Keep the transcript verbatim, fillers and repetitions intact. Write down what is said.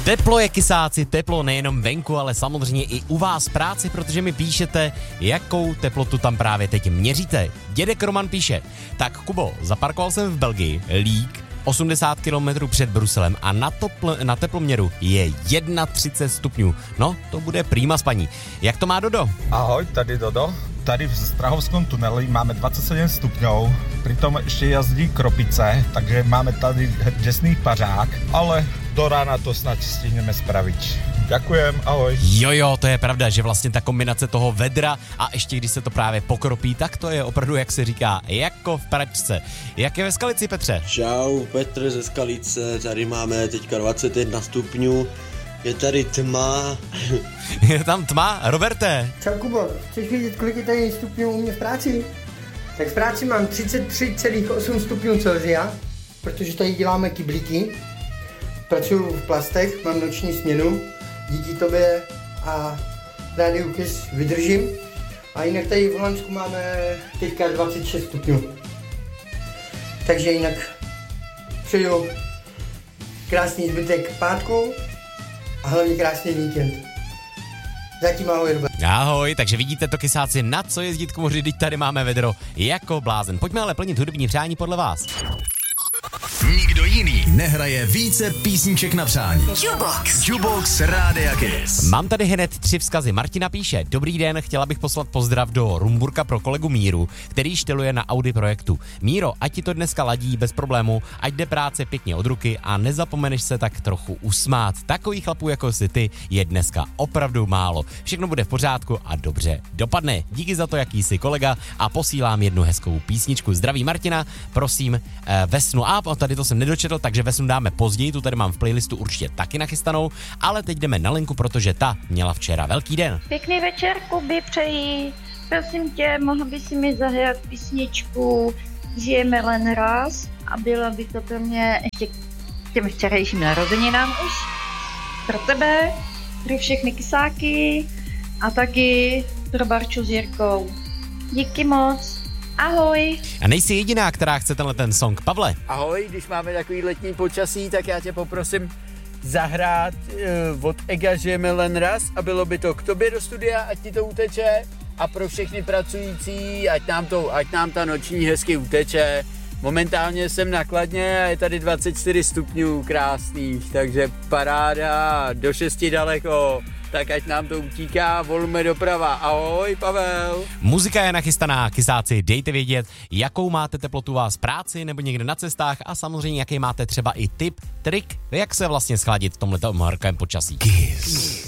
Teplo je, kysáci, teplo nejenom venku, ale samozřejmě i u vás v práci, protože mi píšete, jakou teplotu tam právě teď měříte. Dědek Roman píše, tak Kubo, zaparkoval jsem v Belgii, lík, osmdesát kilometrů před Bruselem a na, topl, na teploměru je třicet jedna stupňů. No, to bude prýma spaní. Jak to má Dodo? Ahoj, tady Dodo. Tady v Strahovskom tuneli máme dvacet sedm stupňov, pritom ešte jazdí kropice, takže máme tady děsný pařák, ale do rána to snad stihneme spraviť. Ďakujem, ahoj. Jojo, to je pravda, že vlastně ta kombinace toho vedra a ještě když se to právě pokropí, tak to je opravdu, jak se říká, jako v pračce. Jak je ve Skalici, Petře? Čau, Petr ze Skalice, tady máme teďka dvacet jedna stupňů. Je tady tma. Je tam tma? Roberte. Čau Kubo, chceš vědět, kolik je tady stupňů u mě v práci? Tak v práci mám třicet tři celá osm stupňů Celsia, protože tady děláme kyblíky. Pracuju v plastech, mám noční směnu, díky tobě a Rádiu Kiss vydržím. A jinak tady v Holandsku máme teďka dvacet šest stupňů. Takže jinak přeju krásný zbytek pátku a hlavně krásný víkend. Zatím ahoj, Robert. Ahoj, takže vidíte to, kysáci, na co jezdit k moři, teď tady máme vedro jako blázen. Pojďme ale plnit hudební přání podle vás. Nikdo jiný nehraje více písniček na přání. Jukebox. Jukebox Rádia Kiss. Mám tady hned tři vzkazy. Martina píše, dobrý den, chtěla bych poslat pozdrav do Rumburka pro kolegu Míru, který šteluje na Audi projektu. Míro, ať ti to dneska ladí bez problému, ať jde práce pěkně od ruky a nezapomeneš se tak trochu usmát. Takových chlapů jako si ty je dneska opravdu málo. Všechno bude v pořádku a dobře dopadne. Díky za to, jaký jsi kolega, a posílám jednu hezkou písničku. Zdraví Martina, prosím, eh, ve snu. A tady to jsem nedočetl, takže ve snu dáme později, tu tady mám v playlistu určitě taky nachystanou, ale teď jdeme na Lenku, protože ta měla včera velký den. Pěkný večer, Kuby, přeji. Prosím tě, mohl by si mi zahrát písničku Žijeme len raz a bylo by to pro mě ještě k těm včerejším narozeninám už. Pro tebe, pro všechny kysáky a taky pro Barču s Jirkou. Díky moc. Ahoj. A nejsi jediná, která chce tenhle ten song. Pavle. Ahoj, když máme takový letní počasí, tak já tě poprosím zahrát uh, od Ega Žijeme len raz a bylo by to k tobě do studia, ať ti to uteče, a pro všechny pracující, ať nám, to, ať nám ta noční hezky uteče. Momentálně jsem na Kladně a je tady dvacet čtyři stupňů krásných, takže paráda, do šesti daleko. Tak ať nám to utíká, volme doprava. Ahoj, Pavel. Muzika je nachystaná, kysáci, dejte vědět, jakou máte teplotu vás v práci nebo někde na cestách a samozřejmě jaký máte třeba i tip, trik, jak se vlastně schladit v tomhletom horkém počasí. Kiss.